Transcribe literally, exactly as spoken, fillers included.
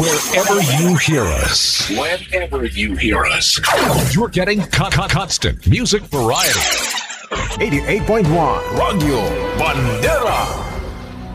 Wherever you hear us. Whenever you hear us. You're getting con- con- constant music variety. eighty-eight point one Radio Bandera.